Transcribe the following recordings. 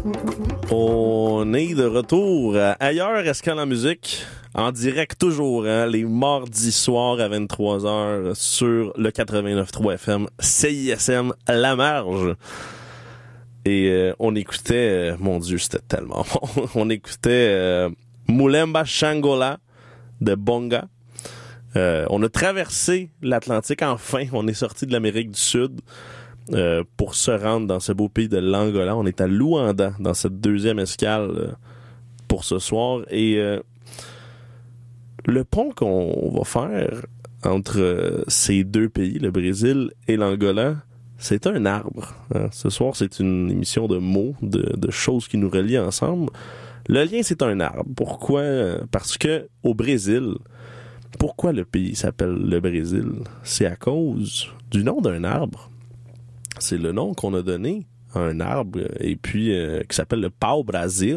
On est de retour ailleurs, Escale en musique, en direct toujours, hein, les mardis soirs à 23h sur le 89.3 FM CISM La Marge. Et on écoutait, mon Dieu, c'était tellement bon, on écoutait Mulemba Shangola de Bonga. On a traversé l'Atlantique, enfin, on est sorti de l'Amérique du Sud. Pour se rendre dans ce beau pays de l'Angola. On est à Luanda dans cette deuxième escale pour ce soir. Et le pont qu'on va faire entre ces deux pays, le Brésil et l'Angola, c'est un arbre. Hein. Ce soir, c'est une émission de mots, de choses qui nous relient ensemble. Le lien, c'est un arbre. Pourquoi? Parce que au Brésil, pourquoi le pays s'appelle le Brésil? C'est à cause du nom d'un arbre. C'est le nom qu'on a donné à un arbre et puis qui s'appelle le pau-brasil.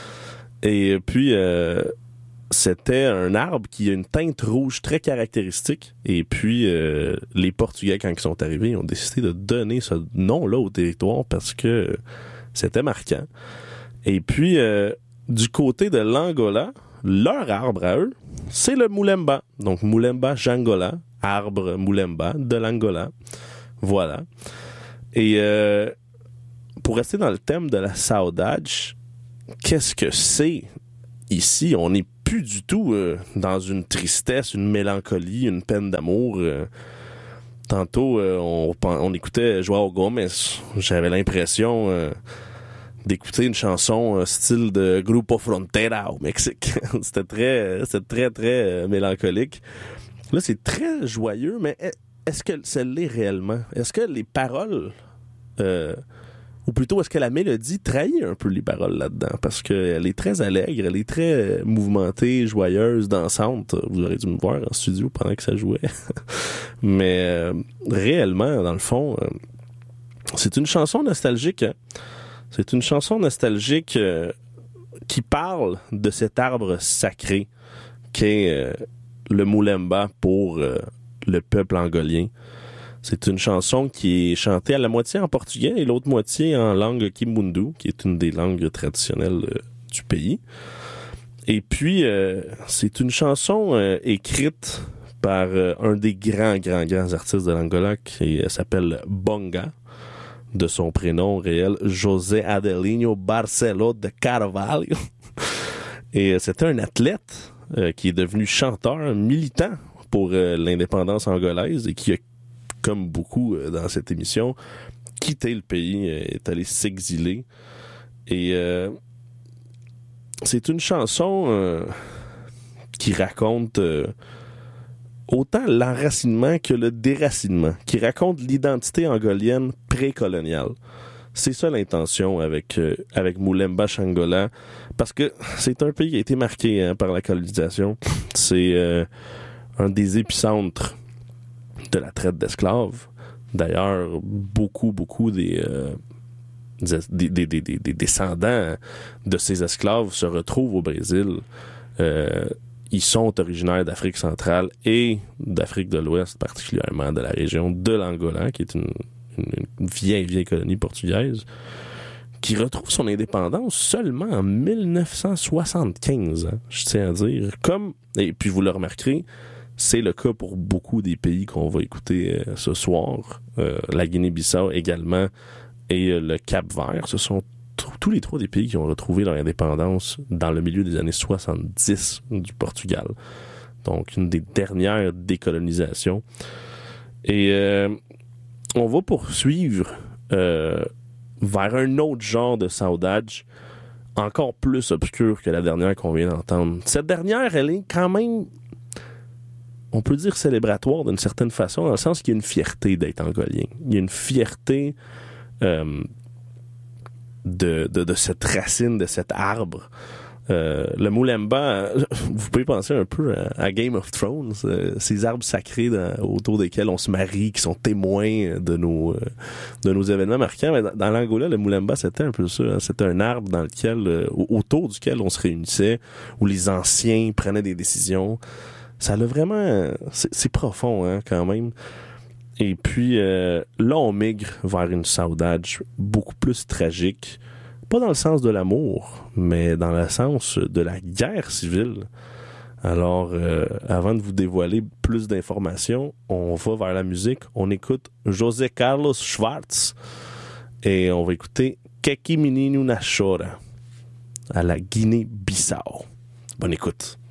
Et puis c'était un arbre qui a une teinte rouge très caractéristique. Et puis les Portugais, quand ils sont arrivés, ils ont décidé de donner ce nom-là au territoire parce que c'était marquant. Et puis du côté de l'Angola, leur arbre à eux, c'est le Mulemba. Donc Mulemba Jangola, arbre Mulemba de l'Angola. Voilà. Et pour rester dans le thème de la saudade, qu'est-ce que c'est ici? On n'est plus du tout dans une tristesse, une mélancolie, une peine d'amour. Tantôt, on écoutait João Gomes. J'avais l'impression d'écouter une chanson style de Grupo Frontera au Mexique. C'était très mélancolique. Là, c'est très joyeux, mais est-ce que ça l'est réellement? Est-ce que les paroles, ou plutôt est-ce que la mélodie trahit un peu les paroles là-dedans? Parce qu'elle est très allègre, elle est très mouvementée, joyeuse, dansante. Vous aurez dû me voir en studio pendant que ça jouait. Mais réellement, dans le fond, c'est une chanson nostalgique. Hein? C'est une chanson nostalgique qui parle de cet arbre sacré qu'est le Mulemba pour le peuple angolien. C'est une chanson qui est chantée à la moitié en portugais et l'autre moitié en langue kimbundu, qui est une des langues traditionnelles du pays. Et puis, c'est une chanson écrite par un des grands artistes de l'Angola qui s'appelle Bonga, de son prénom réel, José Adelinho Barcelo de Carvalho. Et c'était un athlète qui est devenu chanteur, militant pour l'indépendance angolaise et qui a, comme beaucoup dans cette émission, quitté le pays, est allé s'exiler. Et c'est une chanson qui raconte autant l'enracinement que le déracinement, qui raconte l'identité angolienne précoloniale. C'est ça l'intention avec Mulemba Shangola, parce que c'est un pays qui a été marqué par la colonisation. C'est un des épicentres de la traite d'esclaves. D'ailleurs, beaucoup des descendants de ces esclaves se retrouvent au Brésil. Ils sont originaires d'Afrique centrale et d'Afrique de l'Ouest, particulièrement de la région de l'Angola, qui est une vieille colonie portugaise, qui retrouve son indépendance seulement en 1975, hein, je tiens à dire. Et puis vous le remarquerez, c'est le cas pour beaucoup des pays qu'on va écouter ce soir. La Guinée-Bissau également et le Cap-Vert. Ce sont tous les trois des pays qui ont retrouvé leur indépendance dans le milieu des années 70 du Portugal. Donc, une des dernières décolonisations. Et on va poursuivre vers un autre genre de saudade, encore plus obscur que la dernière qu'on vient d'entendre. Cette dernière, elle est quand même, on peut dire, célébratoire d'une certaine façon, dans le sens qu'il y a une fierté d'être angolien. Il y a une fierté de cette racine, de cet arbre. Le Mulemba, vous pouvez penser un peu à Game of Thrones, ces arbres sacrés autour desquels on se marie, qui sont témoins de nos événements marquants. Mais dans l'Angola, le Mulemba, c'était un peu ça. Hein. C'était un arbre dans lequel, autour duquel on se réunissait, où les anciens prenaient des décisions. Ça l'a vraiment... C'est profond, hein, quand même. Et puis, là, on migre vers une saudade beaucoup plus tragique, pas dans le sens de l'amour, mais dans le sens de la guerre civile. Alors, avant de vous dévoiler plus d'informations, on va vers la musique. On écoute José Carlos Schwartz et on va écouter Keki Menino na Chora à la Guinée-Bissau. Bonne écoute.